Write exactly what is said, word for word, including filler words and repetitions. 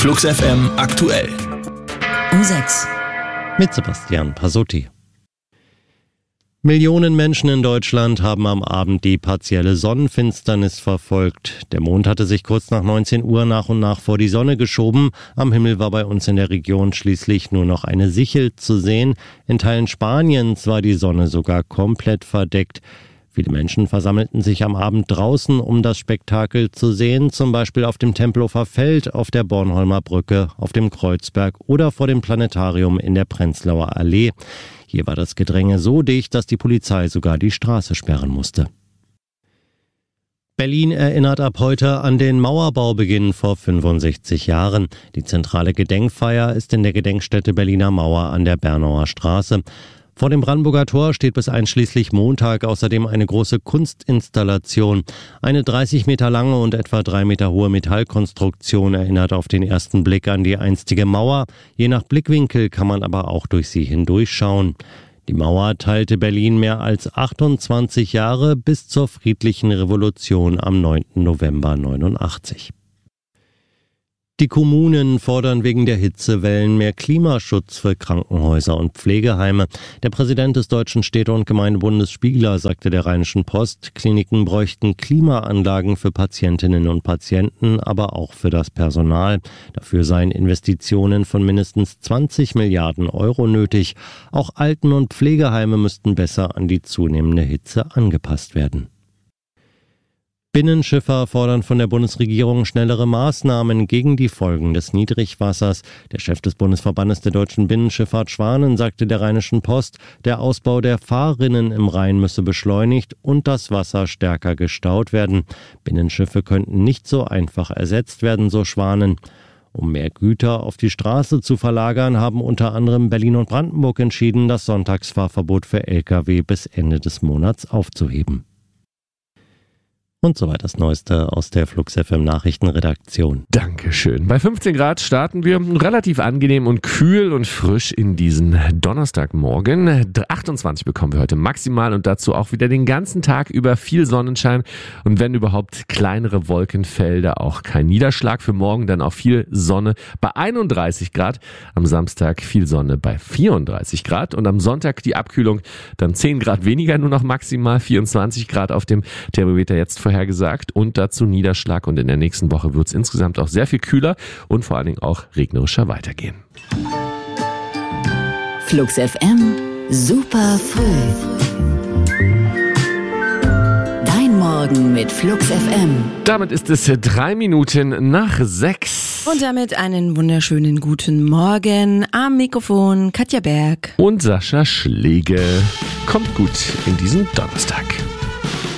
Flux F M aktuell. Um sechs. Mit Sebastian Pasotti. Millionen Menschen in Deutschland haben am Abend die partielle Sonnenfinsternis verfolgt. Der Mond hatte sich kurz nach neunzehn Uhr nach und nach vor die Sonne geschoben. Am Himmel war bei uns in der Region schließlich nur noch eine Sichel zu sehen. In Teilen Spaniens war die Sonne sogar komplett verdeckt. Viele Menschen versammelten sich am Abend draußen, um das Spektakel zu sehen, zum Beispiel auf dem Tempelhofer Feld, auf der Bornholmer Brücke, auf dem Kreuzberg oder vor dem Planetarium in der Prenzlauer Allee. Hier war das Gedränge so dicht, dass die Polizei sogar die Straße sperren musste. Berlin erinnert ab heute an den Mauerbaubeginn vor fünfundsechzig Jahren. Die zentrale Gedenkfeier ist in der Gedenkstätte Berliner Mauer an der Bernauer Straße. Vor dem Brandenburger Tor steht bis einschließlich Montag außerdem eine große Kunstinstallation. Eine dreißig Meter lange und etwa drei Meter hohe Metallkonstruktion erinnert auf den ersten Blick an die einstige Mauer. Je nach Blickwinkel kann man aber auch durch sie hindurchschauen. Die Mauer teilte Berlin mehr als achtundzwanzig Jahre bis zur friedlichen Revolution am neunten November neunundachtzig. Die Kommunen fordern wegen der Hitzewellen mehr Klimaschutz für Krankenhäuser und Pflegeheime. Der Präsident des Deutschen Städte- und Gemeindebundes Spiegler sagte der Rheinischen Post, Kliniken bräuchten Klimaanlagen für Patientinnen und Patienten, aber auch für das Personal. Dafür seien Investitionen von mindestens zwanzig Milliarden Euro nötig. Auch Alten- und Pflegeheime müssten besser an die zunehmende Hitze angepasst werden. Binnenschiffer fordern von der Bundesregierung schnellere Maßnahmen gegen die Folgen des Niedrigwassers. Der Chef des Bundesverbandes der deutschen Binnenschifffahrt Schwanen sagte der Rheinischen Post, der Ausbau der Fahrrinnen im Rhein müsse beschleunigt und das Wasser stärker gestaut werden. Binnenschiffe könnten nicht so einfach ersetzt werden, so Schwanen. Um mehr Güter auf die Straße zu verlagern, haben unter anderem Berlin und Brandenburg entschieden, das Sonntagsfahrverbot für L K W bis Ende des Monats aufzuheben. Und soweit das Neueste aus der Flux F M Nachrichtenredaktion. Dankeschön. Bei fünfzehn Grad starten wir relativ angenehm und kühl und frisch in diesen Donnerstagmorgen. achtundzwanzig bekommen wir heute maximal und dazu auch wieder den ganzen Tag über viel Sonnenschein und wenn überhaupt kleinere Wolkenfelder, auch kein Niederschlag. Für morgen dann auch viel Sonne bei einunddreißig Grad. Am Samstag viel Sonne bei vierunddreißig Grad und am Sonntag die Abkühlung dann zehn Grad weniger, nur noch maximal vierundzwanzig Grad auf dem Thermometer jetzt vorher gesagt und dazu Niederschlag und in der nächsten Woche wird es insgesamt auch sehr viel kühler und vor allen Dingen auch regnerischer weitergehen. Flux F M, super früh. Dein Morgen mit Flux F M. Damit ist es drei Minuten nach sechs. Und damit einen wunderschönen guten Morgen. Am Mikrofon Katja Berg. Und Sascha Schläge. Kommt gut in diesen Donnerstag.